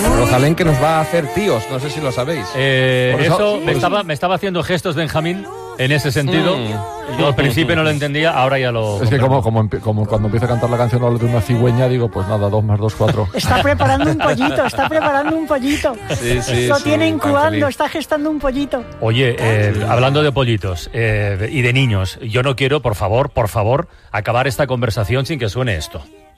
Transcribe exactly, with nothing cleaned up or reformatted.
Rosalén que nos va a hacer tíos, no sé si lo sabéis. Eh, Por eso eso- me por estaba, eso- me estaba haciendo gestos Benjamín en ese sentido. Mm. Yo al principio no lo entendía, ahora ya lo... Es que comprendo. como, como, empie- como cuando empieza a cantar la canción habla de una cigüeña, digo, pues nada, dos más dos, cuatro. Está preparando un pollito, está preparando un pollito. Sí, sí, Lo sí, tiene tan incubando, feliz. está gestando un pollito. Oye, eh, hablando de pollitos eh, y de niños, yo no quiero, por favor, por favor, acabar esta conversación sin que suene esto.